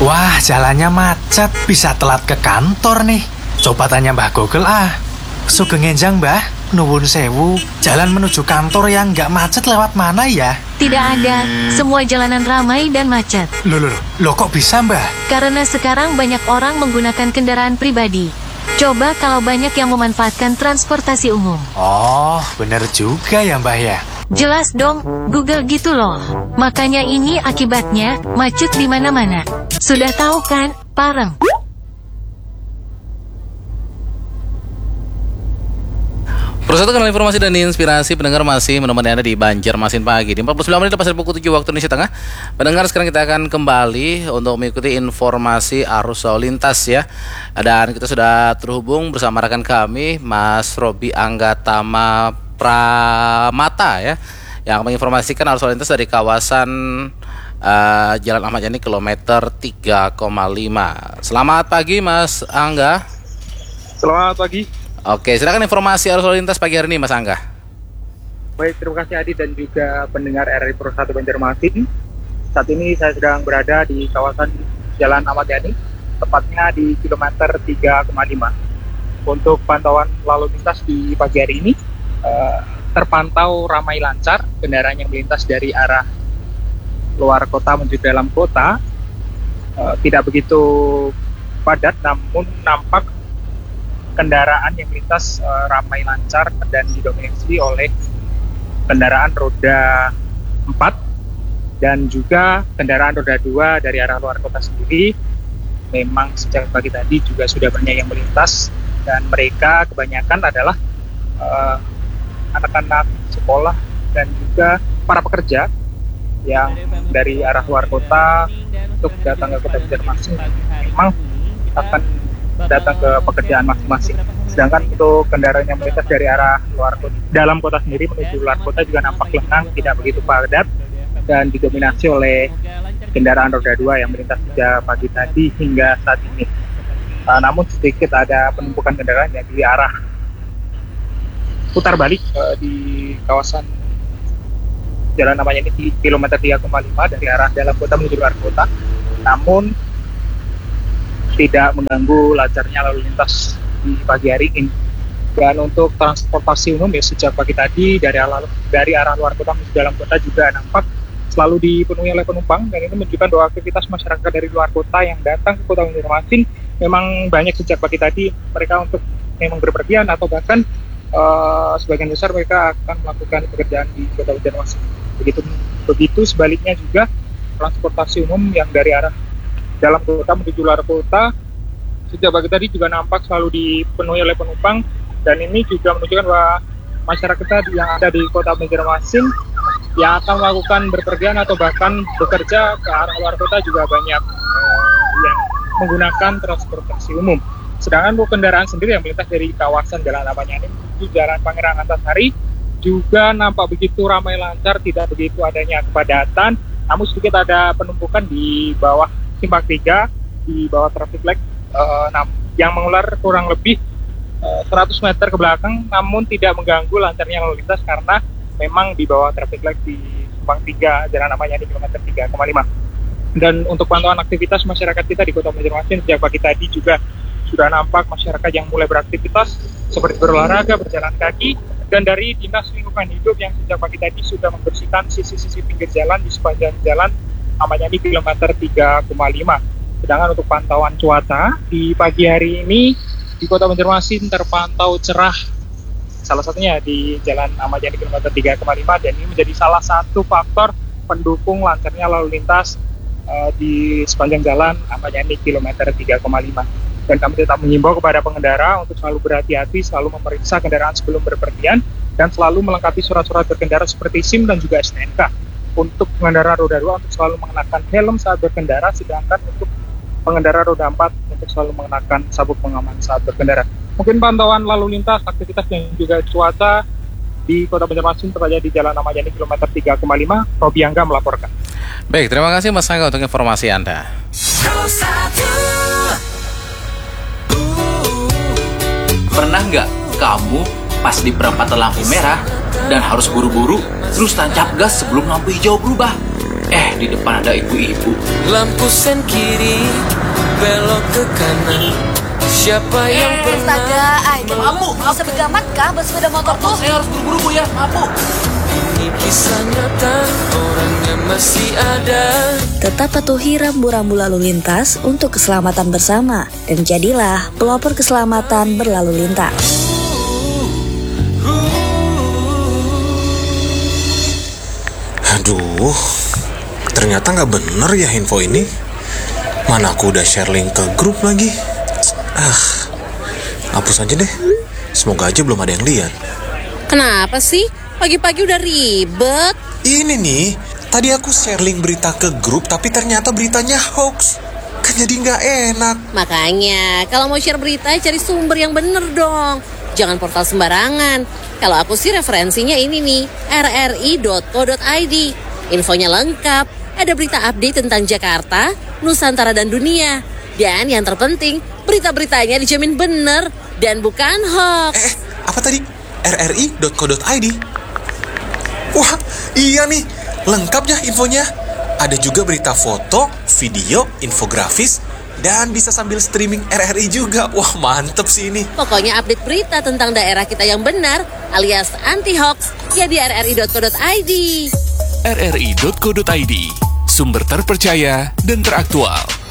Wah, jalannya macet, bisa telat ke kantor nih. Coba tanya Mbah Google Sugeng enjang Mbah, nuwun sewu. Jalan menuju kantor yang nggak macet lewat mana ya? Tidak ada, semua jalanan ramai dan macet. Loh kok bisa Mbah? Karena sekarang banyak orang menggunakan kendaraan pribadi. Coba kalau banyak yang memanfaatkan transportasi umum. Oh, bener juga ya Mbah ya. Jelas dong, Google gitu loh. Makanya ini akibatnya, macet di mana-mana. Sudah tahu kan, Pareng? Persatukan informasi dan inspirasi pendengar masih menemani Anda di Banjarmasin Pagi. Di 49 menit lepas dari pukul 7 waktu Indonesia Tengah. Pendengar, sekarang kita akan kembali untuk mengikuti informasi arus lalu lintas ya. Dan kita sudah terhubung bersama rekan kami, Mas Robi Anggatama Pramata ya, yang menginformasikan arus lalu lintas dari kawasan Jalan Ahmad Yani kilometer 3,5. Selamat pagi Mas Angga. Selamat pagi. Oke, silakan informasi arus lalu lintas pagi hari ini Mas Angga. Baik, terima kasih Adi dan juga pendengar RRI Pro 1 Banjarmasin. Saat ini saya sedang berada di kawasan Jalan Ahmad Yani, tepatnya di kilometer 3,5. Untuk pantauan lalu lintas di pagi hari ini, terpantau ramai lancar kendaraan yang melintas dari arah luar kota menuju dalam kota. Tidak begitu padat, namun nampak kendaraan yang melintas ramai lancar dan didominasi oleh kendaraan roda 4 dan juga kendaraan roda 2 dari arah luar kota sendiri. Memang sejak pagi tadi juga sudah banyak yang melintas, dan mereka kebanyakan adalah anak-anak sekolah dan juga para pekerja yang dari arah luar kota untuk datang ke kota Banjarmasin. Memang akan datang ke pekerjaan masing-masing. Sedangkan untuk kendaraan yang melintas dari arah luar kota, dalam kota sendiri menuju luar kota juga nampak lengang, tidak begitu padat dan didominasi oleh kendaraan roda 2 yang melintas sejak pagi tadi hingga saat ini. Namun sedikit ada penumpukan kendaraan yang di arah putar balik di kawasan Jalan namanya ini di kilometer 3,5 dari arah dalam kota menuju luar kota. Namun tidak mengganggu lancarnya lalu lintas di pagi hari ini. Dan untuk transportasi umum ya, sejak pagi tadi dari arah luar kota menuju dalam kota juga nampak selalu dipenuhi oleh penumpang, dan ini menunjukkan bahwa aktivitas masyarakat dari luar kota yang datang ke kota Banjarmasin memang banyak sejak pagi tadi. Mereka untuk memang berpergian atau bahkan sebagian besar mereka akan melakukan pekerjaan di kota Banjarmasin. Begitu sebaliknya juga transportasi umum yang dari arah dalam kota menuju luar kota sejak pagi tadi juga nampak selalu dipenuhi oleh penumpang, dan ini juga menunjukkan bahwa masyarakat yang ada di kota Banjarmasin yang akan melakukan berpergian atau bahkan bekerja ke arah luar kota juga banyak yang menggunakan transportasi umum. Sedangkan untuk kendaraan sendiri yang melintas dari kawasan Jalan Ahmad Yani menuju Jalan Pangeran Antasari juga nampak begitu ramai lancar, tidak begitu adanya kepadatan, namun sedikit ada penumpukan di bawah Simpang 3, di bawah traffic light yang mengular kurang lebih 100 meter ke belakang, namun tidak mengganggu lancarnya lalu lintas karena memang di bawah traffic light di Simpang 3 Jalan Ahmad Yani kilometer 3,5. Dan untuk pantauan aktivitas masyarakat kita di Kota Banjarmasin sejak pagi tadi juga sudah nampak masyarakat yang mulai beraktivitas seperti berolahraga, berjalan kaki, dan dari Dinas Lingkungan Hidup yang sejak pagi tadi sudah membersihkan sisi-sisi pinggir jalan di sepanjang Jalan Ahmad Yani kilometer 3,5. Sedangkan untuk pantauan cuaca di pagi hari ini di Kota Banjarmasin terpantau cerah, salah satunya di Jalan Ahmad Yani kilometer 3,5, dan ini menjadi salah satu faktor pendukung lancarnya lalu lintas di sepanjang Jalan Ahmad Yani kilometer 3,5. Dan kami tetap mengimbau kepada pengendara untuk selalu berhati-hati, selalu memeriksa kendaraan sebelum berpergian, dan selalu melengkapi surat-surat berkendara seperti SIM dan juga STNK. Untuk pengendara roda 2 untuk selalu mengenakan helm saat berkendara, sedangkan untuk pengendara roda 4 untuk selalu mengenakan sabuk pengaman saat berkendara. Mungkin pantauan lalu lintas, aktivitas dan juga cuaca di Kota Banjarmasin tepatnya di Jalan Ahmad Yani kilometer 3,5, Robi Angga melaporkan. Baik, terima kasih Mas Angga untuk informasi Anda. Pernah nggak kamu pas di perempatan lampu merah dan harus buru-buru terus tancap gas sebelum lampu hijau berubah? Di depan ada ibu-ibu. Lampu sen kiri, belok ke kanan. Siapa yang pernah Maaf, bisa begamat kah bersepeda motor tuh? Saya harus buru-buru Bu ya, maaf Bu. Ini kisah nyata, orangnya masih ada. Tetap patuhi rambu-rambu lalu lintas untuk keselamatan bersama dan jadilah pelopor keselamatan berlalu lintas. Aduh, ternyata nggak bener ya info ini. Mana aku udah share link ke grup lagi. Hapus aja deh. Semoga aja belum ada yang lihat. Kenapa sih? Pagi-pagi udah ribet. Ini nih, tadi aku share link berita ke grup tapi ternyata beritanya hoax. Kan jadi nggak enak. Makanya, kalau mau share berita cari sumber yang bener dong. Jangan portal sembarangan. Kalau aku sih referensinya ini nih, rri.co.id. Infonya lengkap, ada berita update tentang Jakarta, Nusantara dan dunia. Dan yang terpenting, berita-beritanya dijamin bener dan bukan hoax. Apa tadi? rri.co.id. Wah, iya nih, lengkap ya infonya. Ada juga berita foto, video, infografis, dan bisa sambil streaming RRI juga. Wah, mantep sih ini. Pokoknya update berita tentang daerah kita yang benar, alias anti-hoax, ya di rri.co.id. rri.co.id, sumber terpercaya dan teraktual.